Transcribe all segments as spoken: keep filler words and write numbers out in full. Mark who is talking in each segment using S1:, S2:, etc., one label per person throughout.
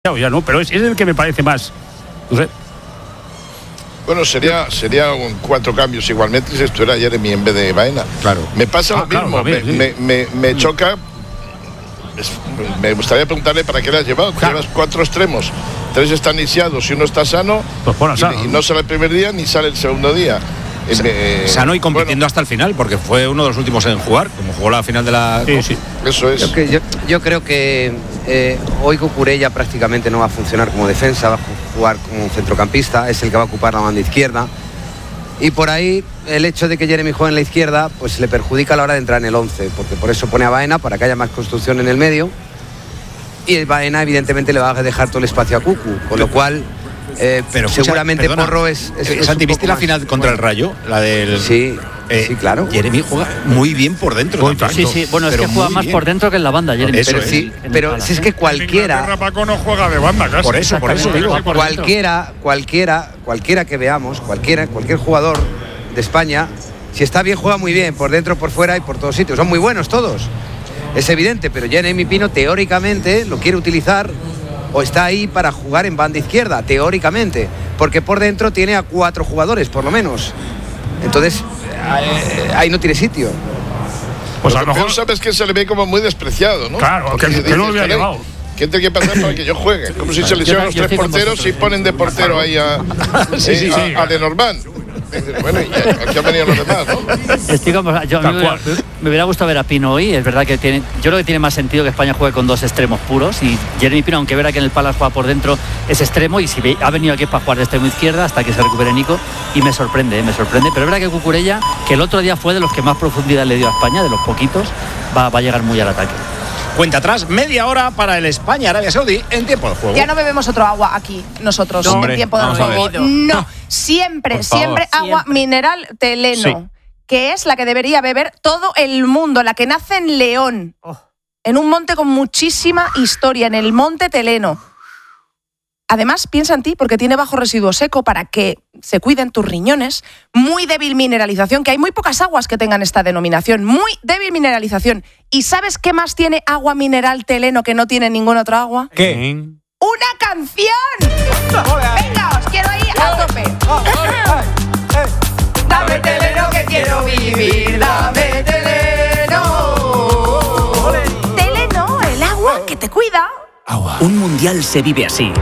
S1: ya no, pero es, es el que me parece más, no sé.
S2: Bueno, sería sería un cuatro cambios igualmente si estuviera Jeremy en vez de Baena.
S1: Claro.
S2: Me pasa
S1: ah,
S2: lo mismo,
S1: claro, también,
S2: me,
S1: sí.
S2: me, me, me choca. Es, me gustaría preguntarle para qué le has llevado. Claro. Llevas cuatro extremos, tres están lisiados y uno está sano.
S1: Pues bueno,
S2: y,
S1: sano.
S2: y no sale el primer día ni sale el segundo día.
S3: Eh, sano y compitiendo bueno, hasta el final, porque fue uno de los últimos en jugar, como jugó la final de la...
S1: Sí, sí.
S2: Eso es.
S4: Yo, yo, yo creo que eh, hoy Cucurella prácticamente no va a funcionar como defensa, va a jugar como centrocampista, es el que va a ocupar la banda izquierda. Y por ahí el hecho de que Jeremy juegue en la izquierda pues le perjudica a la hora de entrar en el once, porque por eso pone a Baena, para que haya más construcción en el medio. Y el Baena evidentemente le va a dejar todo el espacio a Cucu, con lo cual... Eh, pero seguramente perdona, Porro es, es, es
S3: Santi, ¿viste la final contra
S4: bueno.
S3: el Rayo? La del
S4: sí,
S3: eh,
S4: sí, claro.
S3: Jeremy juega muy bien por dentro.
S5: Muy sí, sí, bueno, es que juega más bien por dentro que en la banda, Jeremy.
S4: Eso
S5: pero
S4: es. sí,
S5: en
S4: pero
S5: pala,
S4: si es
S5: ¿eh?
S4: que cualquiera
S6: Paco no juega de banda casi.
S3: Por eso, por eso digo.
S5: Por
S4: cualquiera, cualquiera, cualquiera que veamos, cualquiera, cualquier jugador de España, si está bien juega muy bien, por dentro, por fuera y por todos sitios. Son muy buenos todos. Es evidente, pero Jeremy Pino teóricamente lo quiere utilizar o está ahí para jugar en banda izquierda, teóricamente, porque por dentro tiene a cuatro jugadores, por lo menos. Entonces, eh, ahí no tiene sitio.
S2: Pues a lo mejor sabes que se le ve como muy despreciado, ¿no?
S1: Claro, que, que no lo hubiera llevado.
S2: ¿Qué tiene que pasar para que yo juegue? Como si se lesionan los tres porteros y ponen de portero ahí a,
S1: sí, sí, sí,
S2: a, a Lenormand. Bueno, y aquí han venido los demás, ¿no?
S5: Estoy como, yo, a mí me, hubiera, me hubiera gustado ver a Pino hoy. Es verdad que tiene, yo creo que tiene más sentido que España juegue con dos extremos puros. Y Jeremy Pino, aunque verá que en el Palace juega por dentro, es extremo. Y si ve, ha venido aquí para jugar de extremo izquierda hasta que se recupere Nico. Y me sorprende, ¿eh? me sorprende. Pero es verdad que Cucurella, que el otro día fue de los que más profundidad le dio a España, de los poquitos, va, va a llegar muy al ataque.
S3: Cuenta atrás, media hora para el España-Arabia Saudí en tiempo de juego.
S7: Ya no bebemos otro agua aquí, nosotros,
S3: no,
S7: en
S3: hombre,
S7: tiempo de juego. No, siempre, siempre agua
S5: siempre.
S7: mineral Teleno, sí. que es la que debería beber todo el mundo, la que nace en León, oh. en un monte con muchísima historia, en el Monte Teleno. Además, piensa en ti porque tiene bajo residuo seco para que se cuiden tus riñones. Muy débil mineralización, que hay muy pocas aguas que tengan esta denominación. Muy débil mineralización. ¿Y sabes qué más tiene agua mineral Teleno que no tiene ninguna otra agua?
S3: ¿Qué?
S7: ¡Una canción! ¡Venga, os quiero ahí a tope! Dame Teleno que quiero vivir, dame Teleno. Teleno, el agua que te cuida.
S8: Un mundial se vive así.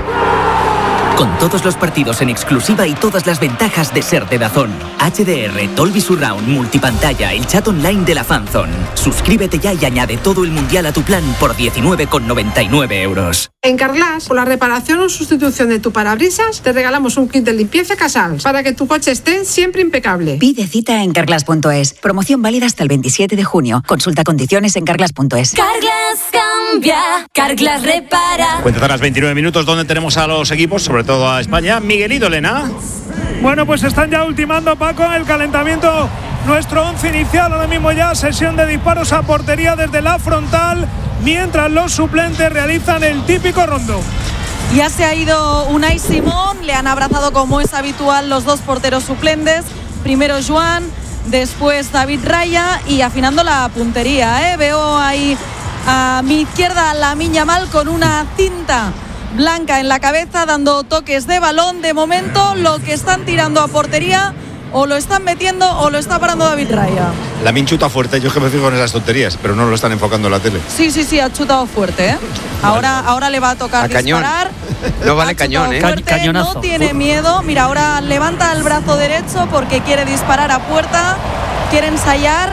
S8: Con todos los partidos en exclusiva y todas las ventajas de ser de DAZN. H D R, Dolby Surround, multipantalla, el chat online de la Fanzone. Suscríbete ya y añade todo el mundial a tu plan por diecinueve con noventa y nueve euros.
S9: En Carglass, por la reparación o sustitución de tu parabrisas, te regalamos un kit de limpieza Casals para que tu coche esté siempre impecable.
S10: Pide cita en carglass punto es. Promoción válida hasta el veintisiete de junio. Consulta condiciones en carglass punto es.
S11: Carglass cambia, Carglass repara.
S3: Cuenta a las veintinueve minutos donde tenemos a los equipos, sobre todo a España. Miguelito, Elena.
S6: Bueno, pues están ya ultimando, Paco, el calentamiento. Nuestro once inicial, ahora mismo ya sesión de disparos a portería desde la frontal, mientras los suplentes realizan el típico rondo.
S12: Ya se ha ido Unai Simón, le han abrazado como es habitual los dos porteros suplentes. Primero Joan, después David Raya y afinando la puntería. ¿eh? Veo ahí a mi izquierda a Lamine Yamal con una cinta blanca en la cabeza, dando toques de balón. De momento lo que están tirando a portería o lo están metiendo o lo está parando David Raya.
S3: Lamine chuta fuerte, yo es que me fijo en esas tonterías, pero no lo están enfocando en la tele.
S12: Sí, sí, sí, ha chutado fuerte, ¿eh? Ahora, ahora le va a tocar
S4: a
S12: disparar.
S4: Cañón. No vale cañón, ¿eh?
S12: Fuerte,
S5: Cañonazo.
S12: No tiene miedo. Mira, ahora levanta el brazo derecho porque quiere disparar a puerta, quiere ensayar.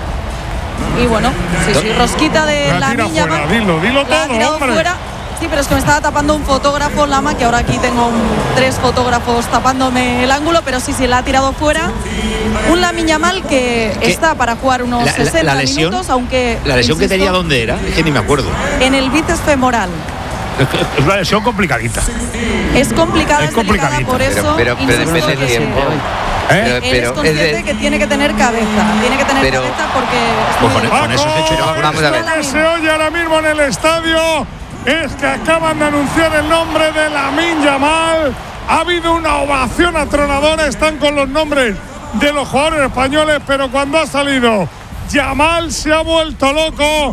S12: Y bueno, sí, sí, rosquita de la niña.
S6: Dilo, dilo
S12: la ha tirado
S6: todo,
S12: fuera. Sí, pero es que me estaba tapando un fotógrafo, Lama, que ahora aquí tengo un, tres fotógrafos tapándome el ángulo, pero sí, sí, la ha tirado fuera. Un Lamine Yamal que
S3: ¿Qué?
S12: está para jugar unos
S3: la, la,
S12: sesenta
S3: la lesión,
S12: minutos, aunque...
S3: ¿La lesión
S12: insisto,
S3: que tenía dónde era? Es que ni me acuerdo.
S12: En el bíceps femoral.
S1: Es una lesión complicadita.
S12: Es complicada,
S1: es,
S12: es delicada, por eso...
S4: Pero, pero, pero depende del tiempo.
S1: ¿Eh?
S4: Pero,
S12: Él
S4: pero,
S12: es consciente
S4: es de...
S12: que tiene que tener cabeza, tiene que tener
S4: pero,
S12: cabeza porque...
S3: Pues con, con eso se hecho ya.
S6: Vamos a ver. Lo que se oye ahora mismo en el estadio es que acaban de anunciar el nombre de Lamine Yamal. Ha habido una ovación atronadora, están con los nombres de los jugadores españoles, pero cuando ha salido Yamal se ha vuelto loco.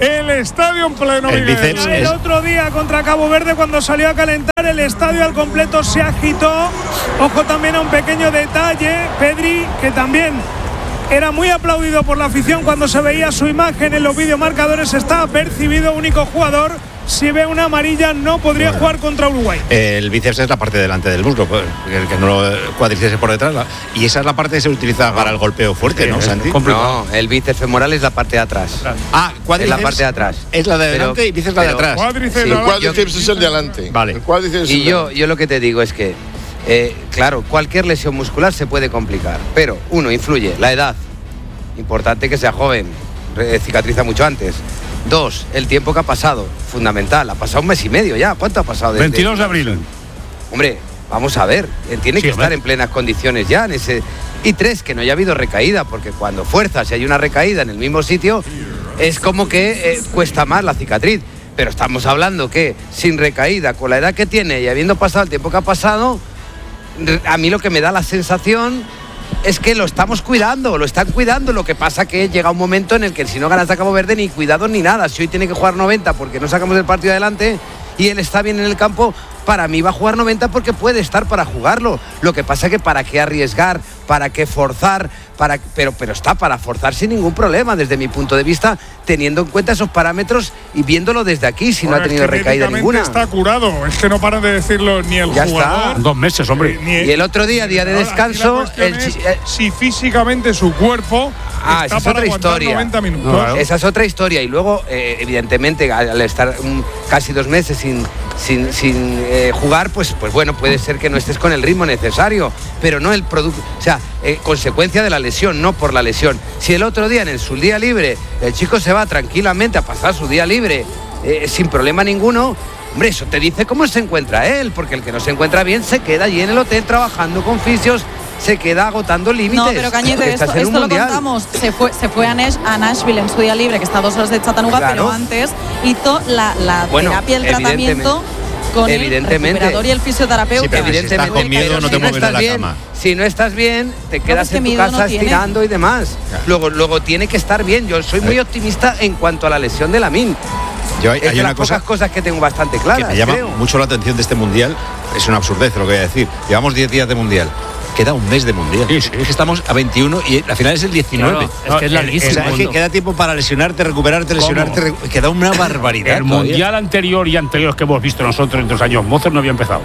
S6: el estadio en pleno.
S3: El
S6: Miguel.
S3: bíceps
S6: El
S3: es-
S6: otro día contra Cabo Verde, cuando salió a calentar, el estadio al completo se agitó. Ojo también a un pequeño detalle, Pedri, que también era muy aplaudido por la afición cuando se veía su imagen en los videomarcadores. Está apercibido, único jugador. Si ve una amarilla no podría
S3: Bueno.
S6: jugar contra Uruguay.
S3: El bíceps es la parte delante del muslo, pues, el que no lo cuádriceps por detrás. la- Y esa es la parte que se utiliza para el golpeo fuerte, ¿no, Santi?
S4: No, el bíceps femoral es la parte de atrás.
S3: Ah,
S4: Es
S3: cuádriceps
S4: la parte de atrás.
S3: es la de
S4: Pero-
S3: delante y bíceps la de
S4: pero-
S3: atrás.
S6: Cuádriceps,
S4: Sí,
S2: El
S6: no,
S2: cuádriceps es el de adelante.
S3: Vale.
S2: El cuádriceps es el
S4: Y
S2: de
S4: yo,
S2: adelante.
S4: yo lo que te digo es que, eh, claro, cualquier lesión muscular se puede complicar, pero uno, influye la edad, importante que sea joven, re- cicatriza mucho antes. Dos, el tiempo que ha pasado, fundamental, ha pasado un mes y medio ya. ¿Cuánto ha pasado? desde-
S1: veintidós de abril.
S4: Hombre, vamos a ver, eh, tiene
S1: Sí,
S4: que
S1: hombre.
S4: estar en plenas condiciones ya en ese. Y tres, que no haya habido recaída, porque cuando fuerzas y hay una recaída en el mismo sitio, es como que eh, cuesta más la cicatriz. Pero estamos hablando que sin recaída, con la edad que tiene y habiendo pasado el tiempo que ha pasado, re- a mí lo que me da la sensación es que lo estamos cuidando, lo están cuidando. Lo que pasa que llega un momento en el que si no ganas a Cabo Verde ni cuidado ni nada. Si hoy tiene que jugar noventa porque no sacamos el partido adelante y él está bien en el campo, para mí va a jugar noventa porque puede estar para jugarlo. Lo que pasa que para qué arriesgar, para qué forzar, para pero pero está para forzar sin ningún problema desde mi punto de vista, teniendo en cuenta esos parámetros y viéndolo desde aquí, si no ha
S6: Bueno, es
S4: tenido
S6: que
S4: recaída
S6: médicamente
S4: ninguna.
S6: está curado, es que no paran de decirlo ni el
S4: Ya
S6: jugador.
S4: está.
S1: Dos meses, hombre.
S6: ni-
S4: Y el otro día, día de
S6: Ahora, aquí
S4: descanso,
S6: la cuestión
S4: el chi-
S6: es
S4: eh,
S6: si físicamente su cuerpo
S4: Ah,
S6: está
S4: esa es
S6: para
S4: otra
S6: aguantar
S4: historia.
S6: noventa minutos.
S1: Claro.
S4: Esa es otra historia. Y luego, eh, evidentemente, al al estar mm, casi dos meses sin, sin, sin eh, jugar, pues, pues bueno, puede ser que no estés con el ritmo necesario, pero no el producto, o sea, eh, consecuencia de la lesión, no por la lesión. Si el otro día en su día libre el chico se va tranquilamente a pasar su día libre eh, sin problema ninguno, hombre, eso te dice cómo se encuentra él, porque el que no se encuentra bien se queda allí en el hotel trabajando con fisios, se queda agotando límites.
S12: No, pero Cañete,
S4: Estás
S12: esto,
S4: en un
S12: esto lo
S4: mundial.
S12: contamos. Se fue, se fue a, Nash- a Nashville en su día libre, que está a dos horas de Chattanooga,
S4: Claro.
S12: pero antes hizo la, la
S4: Bueno,
S12: terapia, el tratamiento con
S4: Evidentemente.
S12: el recuperador y el fisioterapeuta.
S3: Sí, pero si
S4: Evidentemente,
S3: estás con miedo,
S4: pero
S3: no te
S4: si
S3: mueves de
S4: estás
S3: la
S4: bien,
S3: cama.
S4: Si no estás bien, te quedas
S12: es que
S4: en tu
S12: miedo no
S4: casa
S12: tiene.
S4: estirando y demás. Luego, luego tiene que estar bien. Yo soy muy optimista en cuanto a la lesión de Lamine.
S3: Yo hay,
S4: Es
S3: hay
S4: de
S3: una
S4: las
S3: cosa
S4: pocas cosas que tengo bastante
S3: que
S4: claras,
S3: me llama
S4: creo.
S3: mucho la atención de este mundial. Es una absurdez lo que voy a decir. Llevamos diez días de mundial. Queda un mes de mundial.
S1: Sí, sí.
S3: Es que estamos a veintiuno y la final es el diecinueve.
S5: Claro, es que es
S3: No, el-
S5: larguísimo.
S3: o sea, es que queda tiempo para lesionarte, recuperarte, lesionarte. recu- Queda una barbaridad.
S1: El
S3: todavía.
S1: mundial anterior y anterior que hemos visto nosotros en dos años, Mozart no había empezado.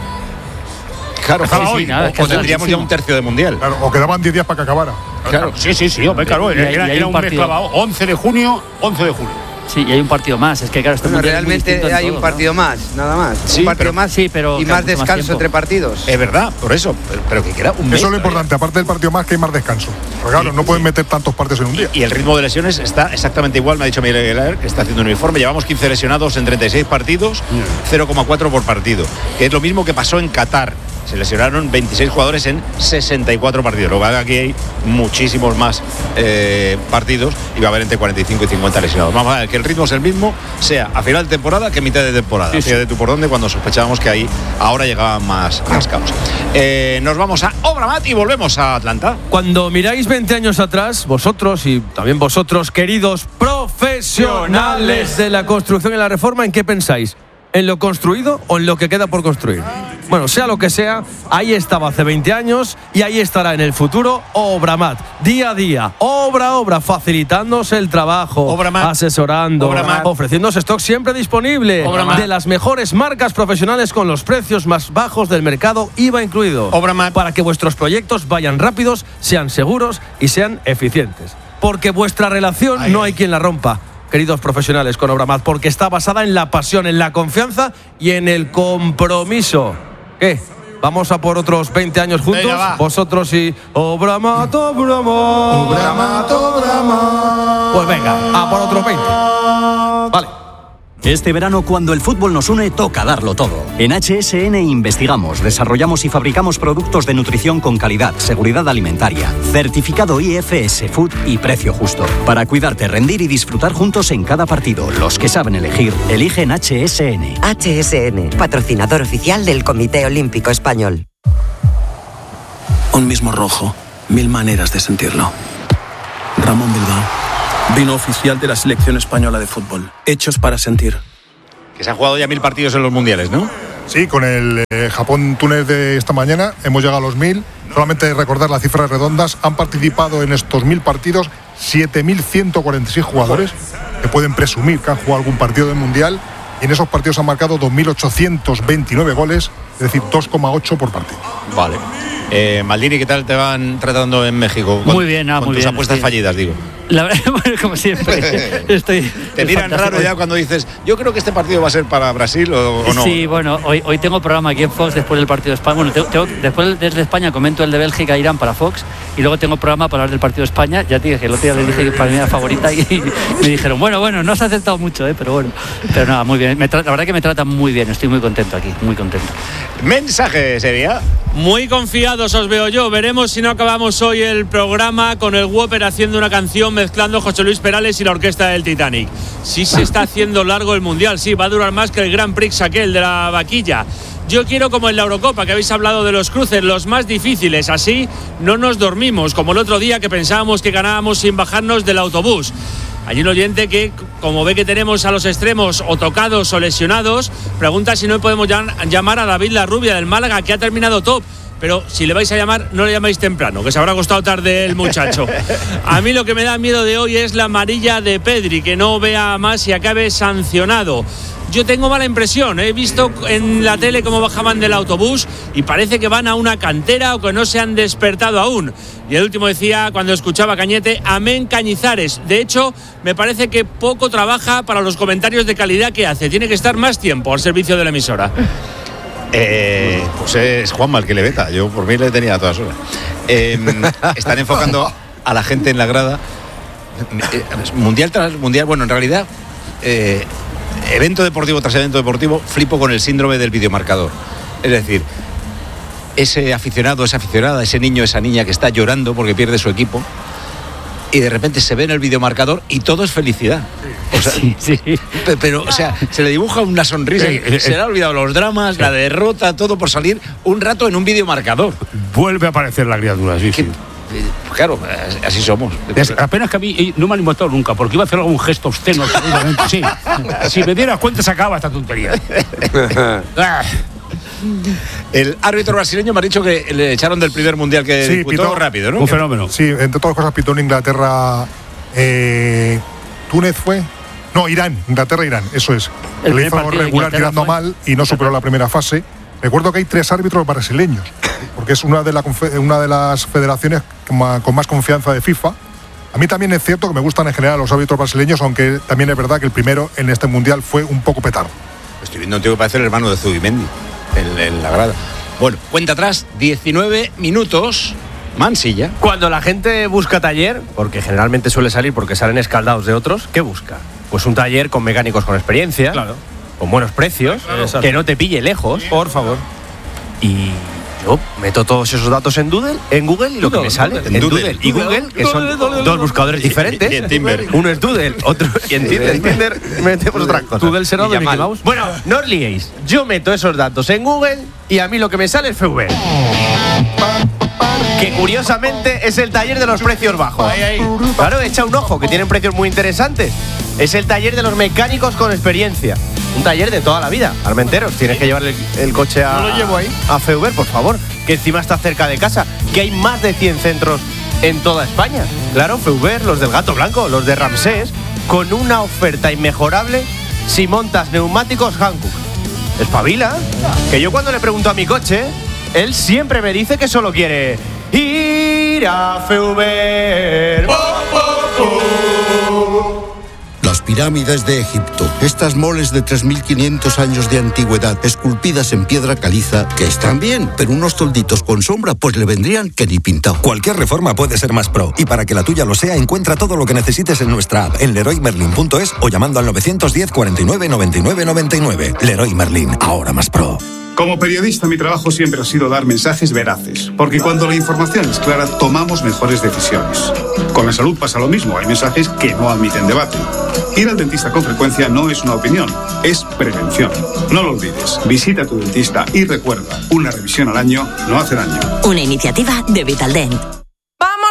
S3: Claro,
S1: Empezaba
S3: sí,
S1: hoy.
S3: sí,
S5: nada,
S3: o-
S5: es que
S3: o
S5: es
S3: tendríamos ya
S5: larguísimo.
S3: un tercio de mundial.
S13: Claro, o quedaban diez días para que acabara.
S1: Claro. Sí, sí, sí, hombre, claro.
S5: Y hay-
S1: Era,
S5: y hay
S1: era
S5: un
S1: un mes
S5: partido.
S1: clavado. once de junio, once de julio.
S5: Sí, y hay un partido más. Es que claro, este
S4: Bueno,
S5: mundial es muy
S4: realmente
S5: distinto en
S4: hay un
S5: todo,
S4: partido
S5: ¿no?
S4: más, nada más.
S3: Sí,
S4: un partido
S3: pero-
S4: más
S5: sí, pero
S4: y
S5: queda
S4: más
S5: mucho más
S4: descanso
S5: tiempo.
S4: entre partidos.
S3: Es verdad, por eso. Pero, pero que queda un mes.
S13: Eso es lo
S3: todavía.
S13: importante, aparte del partido más, que hay más descanso. Pero claro, no pueden meter tantos partidos en un día.
S3: Y el ritmo de lesiones está exactamente igual, me ha dicho Miguel Aguilar, que está haciendo un informe. Llevamos quince lesionados en treinta y seis partidos, cero coma cuatro por partido, que es lo mismo que pasó en Qatar. Se lesionaron veintiséis jugadores en sesenta y cuatro partidos. Luego aquí hay muchísimos más eh, partidos y va a haber entre cuarenta y cinco y cincuenta lesionados. Vamos a ver que el ritmo es el mismo, sea a final de temporada que a mitad de temporada.
S1: Sí, sí.
S3: Fíjate tú por dónde, cuando sospechábamos que ahí ahora llegaban más, más caos. Eh, nos vamos a Obramat y volvemos a Atlanta.
S14: Cuando miráis veinte años atrás, vosotros y también vosotros, queridos profesionales de la construcción y la reforma, ¿en qué pensáis? ¿En lo construido o en lo que queda por construir? Bueno, sea lo que sea, ahí estaba hace veinte años y ahí estará en el futuro Obramat. Día a día, obra a obra, facilitándose el trabajo,
S3: Obramat.
S14: asesorando,
S3: Obramat.
S14: ofreciéndose stock siempre disponible
S3: Obramat.
S14: de las mejores marcas profesionales con los precios más bajos del mercado, I V A incluido.
S3: Obramat.
S14: Para que vuestros proyectos vayan rápidos, sean seguros y sean eficientes. Porque vuestra relación
S3: Ay,
S14: no
S3: ay.
S14: hay quien la rompa, queridos profesionales, con Obramat, porque está basada en la pasión, en la confianza y en el compromiso. ¿Qué? ¿Vamos a por otros veinte años juntos?
S3: Venga, va.
S14: Vosotros y Obramat, Obramat.
S13: Obramat, Obramat.
S14: Pues venga, a por otros veinte. Vale.
S15: Este verano, cuando el fútbol nos une, toca darlo todo. En H S N investigamos, desarrollamos y fabricamos productos de nutrición con calidad, seguridad alimentaria, certificado I F S Food y precio justo. Para cuidarte, rendir y disfrutar juntos en cada partido. Los que saben elegir, eligen H S N.
S16: H S N, patrocinador oficial del Comité Olímpico Español.
S17: Un mismo rojo, mil maneras de sentirlo. Ramón Bilbao. Vino oficial de la selección española de fútbol. Hechos para sentir.
S3: Que se han jugado ya mil partidos en los mundiales, ¿no?
S13: Sí, con el eh, Japón-Túnez de esta mañana hemos llegado a los mil. Solamente recordar las cifras redondas, han participado en estos mil partidos siete mil ciento cuarenta y seis jugadores que pueden presumir que han jugado algún partido del mundial, y en esos partidos han marcado dos mil ochocientos veintinueve goles, es decir, dos coma ocho por partido.
S3: Vale. Eh, Maldini, ¿qué tal te van tratando en México?
S5: Muy bien, ah,
S3: con
S5: muy
S3: tus
S5: bien.
S3: apuestas
S5: Sí.
S3: fallidas, digo.
S5: La verdad, bueno, como siempre, estoy.
S3: Te miran raro ya cuando dices, yo creo que este partido va a ser para Brasil o, o no.
S5: Sí, bueno, hoy, hoy tengo programa aquí en Fox después del partido de España. Bueno, tengo, tengo, después desde España comento el de Bélgica e Irán para Fox, y luego tengo programa para hablar del partido de España. Ya te dije, el otro día les dije que para mí era favorita y, y me dijeron, bueno, bueno, no se ha aceptado mucho, ¿eh? pero bueno. Pero nada, muy bien. Me tra- la verdad que me tratan muy bien, estoy muy contento aquí, muy contento.
S3: Mensaje, sería.
S18: Muy confiados os veo yo. Veremos si no acabamos hoy el programa con el Whopper haciendo una canción mezclando José Luis Perales y la orquesta del Titanic. Sí se está haciendo largo el Mundial, sí, va a durar más que el Grand Prix aquel de la vaquilla. Yo quiero como en la Eurocopa, que habéis hablado de los cruces, los más difíciles, así no nos dormimos, como el otro día que pensábamos que ganábamos sin bajarnos del autobús. Hay un oyente que, como ve que tenemos a los extremos o tocados o lesionados, pregunta si no podemos llamar a David Larrubia del Málaga, que ha terminado top. Pero si le vais a llamar, no le llamáis temprano, que se habrá costado tarde el muchacho. A mí lo que me da miedo de hoy es la amarilla de Pedri, que no vea más y acabe sancionado. Yo tengo mala impresión, he visto en la tele cómo bajaban del autobús y parece que van a una cantera o que no se han despertado aún. Y el último decía, cuando escuchaba a Cañete, amén Cañizares. De hecho, me parece que poco trabaja para los comentarios de calidad que hace. Tiene que estar más tiempo al servicio de la emisora.
S3: Eh, pues es Juanma el que le veta. Yo por mí le tenía a todas horas. Eh, están enfocando a la gente en la grada. Mundial tras mundial. Bueno, en realidad, eh, evento deportivo tras evento deportivo, flipo con el síndrome del videomarcador. Es decir, ese aficionado, esa aficionada, ese niño, esa niña que está llorando porque pierde su equipo, y de repente se ve en el videomarcador y todo es felicidad. O sea,
S5: sí, sí.
S3: Pero, o sea, se le dibuja una sonrisa.
S1: Sí, eh,
S3: se le ha olvidado los dramas, sí, la derrota, todo por salir un rato en un videomarcador.
S1: Vuelve a aparecer la criatura, sí, sí.
S3: Claro, así somos.
S1: Es, apenas que a mí no me han inventado nunca, porque iba a hacer algún gesto obsceno. Sí. Si me dieras cuenta, se acaba esta tontería. Ah.
S3: El árbitro brasileño me ha dicho que le echaron del primer mundial que
S13: sí,
S3: disputó
S13: pitó,
S3: rápido, ¿no?
S13: Un fenómeno. Sí, entre todas las cosas pitó en Inglaterra. Eh, ¿Túnez fue? No, Irán. Inglaterra-Irán, eso es.
S5: El
S13: Le hizo regular tirando
S5: fue...
S13: mal y no superó la primera fase. Recuerdo que hay tres árbitros brasileños, porque es una de, la, una de las federaciones con más confianza de FIFA. A mí también es cierto que me gustan en general los árbitros brasileños, aunque también es verdad que el primero en este mundial fue un poco petardo.
S3: Estoy viendo un tío que parece el hermano de Zubimendi en, en la grada. Bueno, cuenta atrás, diecinueve minutos. Mansilla.
S19: Cuando la gente busca taller, porque generalmente suele salir porque salen escaldados de otros, ¿qué busca? Pues un taller con mecánicos con experiencia, claro, con buenos precios, claro, que no te pille lejos, por favor. Y yo meto todos esos datos en Doodle, en Google, y lo que me sale en Doodle y Google, que son dos buscadores diferentes.
S3: Y en Tinder.
S19: Uno es Doodle, otro y en Tinder. En Tinder metemos otra cosa.
S14: Doodle será de Mickey Mouse.
S19: Bueno, no os liéis. Yo meto esos datos en Google y a mí lo que me sale es F V. Que curiosamente es el taller de los precios bajos. Ahí, ahí. Claro, echa un ojo, que tienen precios muy interesantes. Es el taller de los mecánicos con experiencia. Un taller de toda la vida. Armenteros, tienes que llevar el, el coche a,
S13: no lo llevo ahí.
S19: a Feuber, por favor. Que encima está cerca de casa. Que hay más de cien centros en toda España. Claro, Feuber, los del Gato Blanco, los de Ramsés, con una oferta inmejorable si montas neumáticos Hankook. Espabila. Que yo cuando le pregunto a mi coche, él siempre me dice que solo quiere ir a Feuber. ¡Oh, oh, oh!
S20: Las pirámides de Egipto, estas moles de tres mil quinientos años de antigüedad, esculpidas en piedra caliza, que están bien, pero unos tolditos con sombra pues le vendrían que ni pintado.
S21: Cualquier reforma puede ser más pro, y para que la tuya lo sea, encuentra todo lo que necesites en nuestra app, en leroy merlin punto es o llamando al novecientos diez, cuarenta y nueve, noventa y nueve, noventa y nueve. Leroy Merlin, ahora más pro.
S22: Como periodista, mi trabajo siempre ha sido dar mensajes veraces, porque cuando la información es clara, tomamos mejores decisiones. Con la salud pasa lo mismo, hay mensajes que no admiten debate. Ir al dentista con frecuencia no es una opinión, es prevención. No lo olvides, visita a tu dentista y recuerda, una revisión al año no hace daño.
S23: Una iniciativa de Vitaldent.
S7: Vamos a hacer el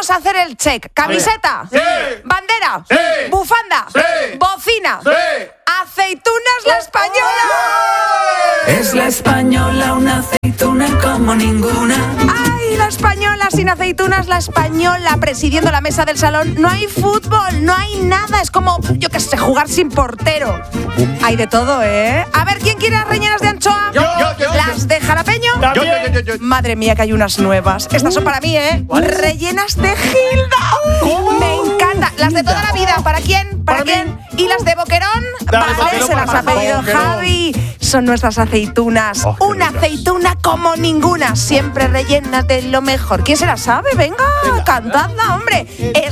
S7: el check. Camiseta.
S6: Sí.
S7: Bandera.
S6: Sí.
S7: Bufanda.
S6: Sí.
S7: Bocina.
S6: Sí.
S7: Aceitunas La Española.
S8: Es La Española, una aceituna como ninguna.
S7: ¡Ay, La Española! Sin aceitunas, La Española. Presidiendo la mesa del salón. No hay fútbol, no hay nada. Es como, yo qué sé, jugar sin portero. Hay de todo, ¿eh? A ver, ¿quién quiere las rellenas de anchoa?
S19: Yo, yo, yo.
S7: ¿Las de jalapeño?
S19: Yo, yo, yo, yo, yo.
S7: Madre mía, que hay unas nuevas. Estas son para mí, ¿eh? Rellenas de Gilda.
S19: ¿Cómo?
S7: Me encanta. Las de toda la vida. ¿Para quién? ¿Para,
S19: ¿Para
S7: quién?
S19: mí?
S7: ¿Y las de Boquerón?
S19: Dale,
S7: Vale,
S19: Boquerón,
S7: se las ha
S19: para
S7: pedido
S19: Boquerón.
S7: Javi. Son nuestras aceitunas.
S19: Oh, qué
S7: Una
S19: rica.
S7: aceituna como ninguna. Siempre rellenas de lo mejor. ¿Quién se la sabe? Venga, cantadla, hombre. Es